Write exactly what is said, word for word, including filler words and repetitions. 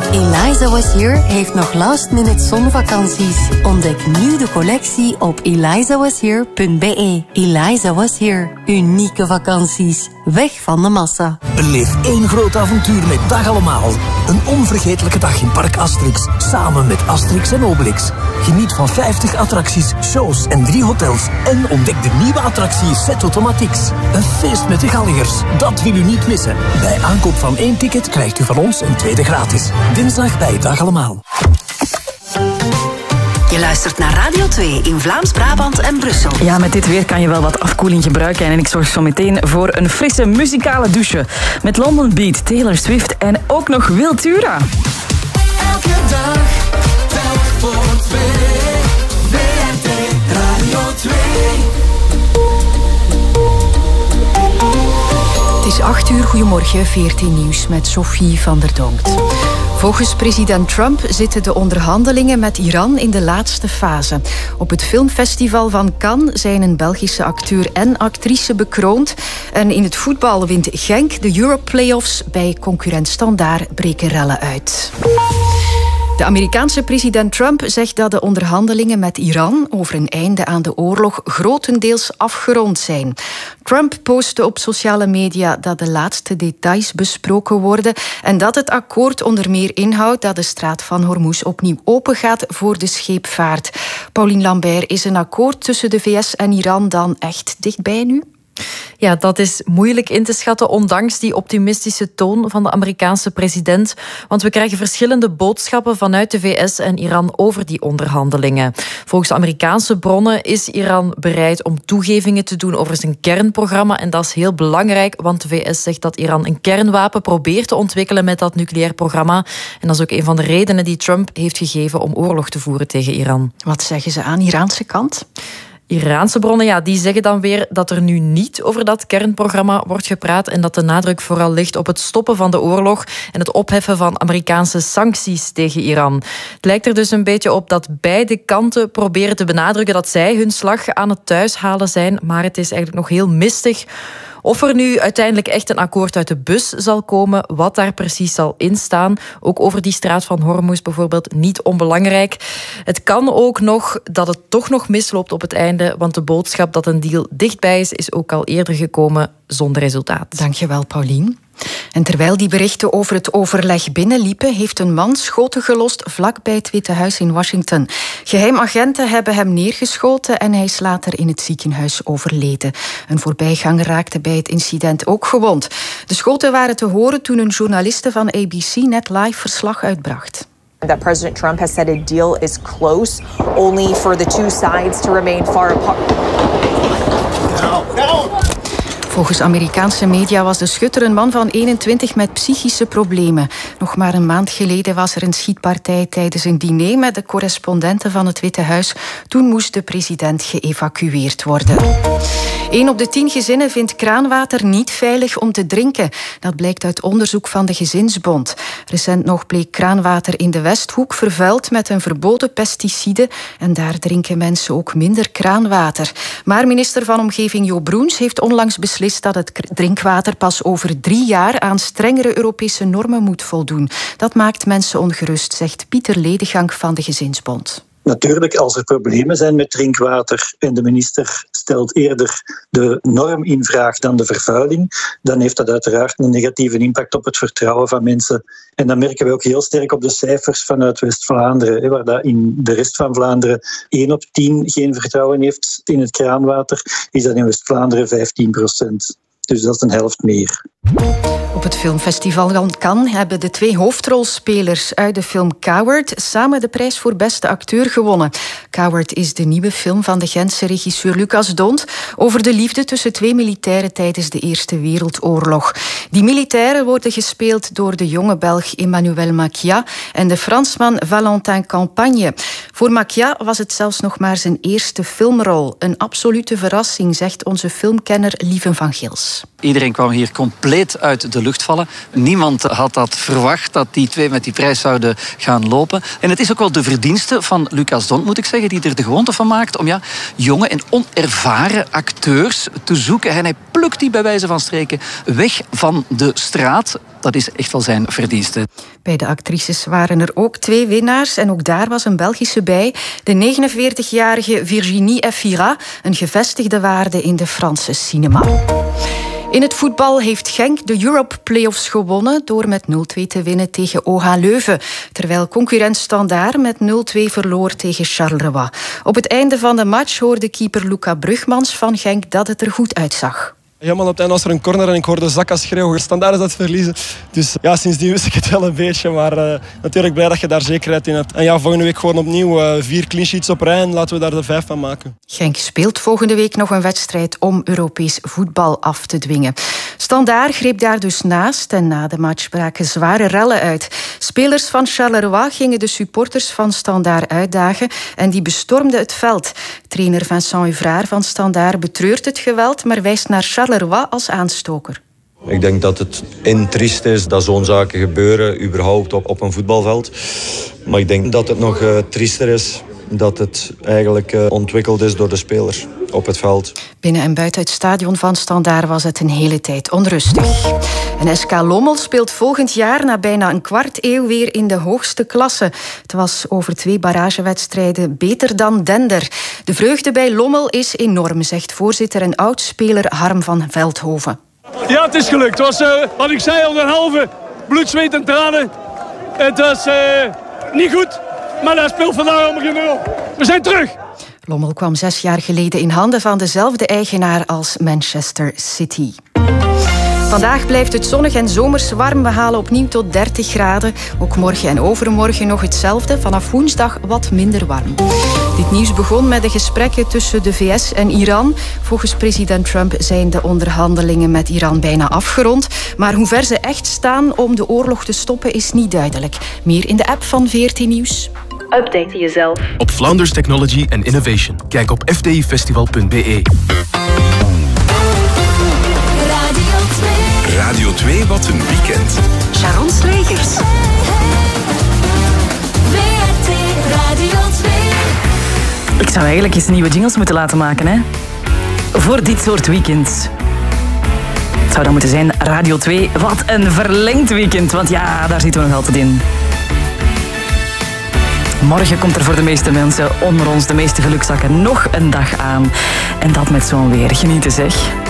Eliza Was Here heeft nog last-minute zonvakanties. Ontdek nu de collectie op eliza was here punt b e. Eliza Was Here. Unieke vakanties. Weg van de massa. Beleef één groot avontuur met Dag Allemaal. Een onvergetelijke dag in Park Asterix. Samen met Asterix en Obelix. Geniet van vijftig attracties, shows en drie hotels. En ontdek de nieuwe attractie Set Automatics. Een feest met de Galligers. Dat wil u niet missen. Bij aankoop van één ticket krijgt u van ons een tweede gratis. Dinsdag bij Dag Allemaal. Je luistert naar Radio twee in Vlaams-Brabant en Brussel. Ja, met dit weer kan je wel wat afkoeling gebruiken. En ik zorg zo meteen voor een frisse muzikale douche. Met London Beat, Taylor Swift en ook nog Wiltura. Elke dag, telk voor twee. V R T Radio twee. Het is acht uur, goedemorgen, V R T Nieuws met Sophie van der Donkt. Volgens president Trump zitten de onderhandelingen met Iran in de laatste fase. Op het filmfestival van Cannes zijn een Belgische acteur en actrice bekroond. En in het voetbal wint Genk de Europe Playoffs. Bij concurrent Standaard breken rellen uit. De Amerikaanse president Trump zegt dat de onderhandelingen met Iran over een einde aan de oorlog grotendeels afgerond zijn. Trump postte op sociale media dat de laatste details besproken worden en dat het akkoord onder meer inhoudt dat de straat van Hormuz opnieuw opengaat voor de scheepvaart. Pauline Lambert, is een akkoord tussen de V S en Iran dan echt dichtbij nu? Ja, dat is moeilijk in te schatten, ondanks die optimistische toon van de Amerikaanse president. Want we krijgen verschillende boodschappen vanuit de V S en Iran over die onderhandelingen. Volgens Amerikaanse bronnen is Iran bereid om toegevingen te doen over zijn kernprogramma. En dat is heel belangrijk, want de V S zegt dat Iran een kernwapen probeert te ontwikkelen met dat nucleair programma. En dat is ook een van de redenen die Trump heeft gegeven om oorlog te voeren tegen Iran. Wat zeggen ze aan de Iraanse kant? Iraanse bronnen ja, die zeggen dan weer dat er nu niet over dat kernprogramma wordt gepraat en dat de nadruk vooral ligt op het stoppen van de oorlog en het opheffen van Amerikaanse sancties tegen Iran. Het lijkt er dus een beetje op dat beide kanten proberen te benadrukken dat zij hun slag aan het thuishalen zijn, maar het is eigenlijk nog heel mistig of er nu uiteindelijk echt een akkoord uit de bus zal komen, wat daar precies zal instaan. Ook over die straat van Hormuz bijvoorbeeld, niet onbelangrijk. Het kan ook nog dat het toch nog misloopt op het einde, want de boodschap dat een deal dichtbij is, is ook al eerder gekomen zonder resultaat. Dankjewel, Paulien. En terwijl die berichten over het overleg binnenliepen, heeft een man schoten gelost vlak bij het Witte Huis in Washington. Geheimagenten hebben hem neergeschoten en hij is later in het ziekenhuis overleden. Een voorbijganger raakte bij het incident ook gewond. De schoten waren te horen toen een journaliste van A B C net live verslag uitbracht. That President Trump has said a deal is close, only for the two sides to remain far apart. No, no. Volgens Amerikaanse media was de schutter een man van eenentwintig met psychische problemen. Nog maar een maand geleden was er een schietpartij tijdens een diner met de correspondenten van het Witte Huis. Toen moest de president geëvacueerd worden. Een op de tien gezinnen vindt kraanwater niet veilig om te drinken. Dat blijkt uit onderzoek van de Gezinsbond. Recent nog bleek kraanwater in de Westhoek vervuild met een verboden pesticide. En daar drinken mensen ook minder kraanwater. Maar minister van Omgeving Jo Broens heeft onlangs beslist dat het drinkwater pas over drie jaar aan strengere Europese normen moet voldoen. Dat maakt mensen ongerust, zegt Pieter Ledegang van de Gezinsbond. Natuurlijk, als er problemen zijn met drinkwater en de minister stelt eerder de norm in vraag dan de vervuiling, dan heeft dat uiteraard een negatieve impact op het vertrouwen van mensen. En dan merken we ook heel sterk op de cijfers vanuit West-Vlaanderen, waar dat in de rest van Vlaanderen één op tien geen vertrouwen heeft in het kraanwater, is dat in West-Vlaanderen vijftien procent. Dus dat is een helft meer. Op het filmfestival van Cannes hebben de twee hoofdrolspelers uit de film Coward samen de prijs voor beste acteur gewonnen. Coward is de nieuwe film van de Gentse regisseur Lucas D'Hondt over de liefde tussen twee militairen tijdens de Eerste Wereldoorlog. Die militairen worden gespeeld door de jonge Belg Emmanuel Maquia en de Fransman Valentin Campagne. Voor Maquia was het zelfs nog maar zijn eerste filmrol. Een absolute verrassing, zegt onze filmkenner Lieven van Gils. Iedereen kwam hier compleet uit de lucht vallen. Niemand had dat verwacht, dat die twee met die prijs zouden gaan lopen. En het is ook wel de verdienste van Lucas Dont, moet ik zeggen, die er de gewoonte van maakt om ja, jonge en onervaren acteurs te zoeken. En hij plukt die bij wijze van spreken weg van de straat. Dat is echt wel zijn verdienste. Bij de actrices waren er ook twee winnaars en ook daar was een Belgische bij. De negenenveertigjarige Virginie Efira, een gevestigde waarde in de Franse cinema. In het voetbal heeft Genk de Europe Playoffs gewonnen door met nul twee te winnen tegen O H Leuven, terwijl concurrent Standaard met nul twee verloor tegen Charleroi. Op het einde van de match hoorde keeper Luca Brugmans van Genk dat het er goed uitzag. Helemaal op het einde was er een corner en ik hoorde Zakka schreeuwen. Standaard is dat verliezen. Dus ja, sindsdien wist ik het wel een beetje. Maar uh, natuurlijk blij dat je daar zekerheid in hebt. En ja, volgende week gewoon opnieuw uh, vier clean sheets op rij en laten we daar de vijf van maken. Genk speelt volgende week nog een wedstrijd om Europees voetbal af te dwingen. Standaard greep daar dus naast en na de match braken zware rellen uit. Spelers van Charleroi gingen de supporters van Standaard uitdagen en die bestormden het veld. Trainer Vincent Huvrard van Standaard betreurt het geweld, maar wijst naar Charleroi als aanstoker. Ik denk dat het in triest is dat zo'n zaken gebeuren, überhaupt op, op een voetbalveld. Maar ik denk dat het nog uh, triester is dat het eigenlijk uh, ontwikkeld is door de spelers op het veld. Binnen en buiten het stadion van Standaard was het een hele tijd onrustig. En S K Lommel speelt volgend jaar na bijna een kwart eeuw weer in de hoogste klasse. Het was over twee barragewedstrijden beter dan Dender. De vreugde bij Lommel is enorm, zegt voorzitter en oudspeler Harm van Veldhoven. Ja, het is gelukt. Het was, uh, wat ik zei, onder een halve bloed, zweet en tranen. Het was uh, niet goed, maar dat speelt vandaag allemaal geen rol. We zijn terug. Lommel kwam zes jaar geleden in handen van dezelfde eigenaar als Manchester City. Vandaag blijft het zonnig en zomers warm. We halen opnieuw tot dertig graden. Ook morgen en overmorgen nog hetzelfde. Vanaf woensdag wat minder warm. Dit nieuws begon met de gesprekken tussen de V S en Iran. Volgens president Trump zijn de onderhandelingen met Iran bijna afgerond. Maar hoe ver ze echt staan om de oorlog te stoppen is niet duidelijk. Meer in de app van V R T Nieuws. Update jezelf op Flanders Technology and Innovation. Kijk op f t i festival punt b e. Radio twee, wat een weekend. Sharon Slegers. V R T Radio twee. Ik zou eigenlijk eens nieuwe jingles moeten laten maken, hè? Voor dit soort weekends. Het zou dan moeten zijn Radio twee, wat een verlengd weekend. Want ja, daar zitten we nog altijd in. Morgen komt er voor de meeste mensen onder ons, de meeste gelukzakken, nog een dag aan. En dat met zo'n weer. Genieten, zeg.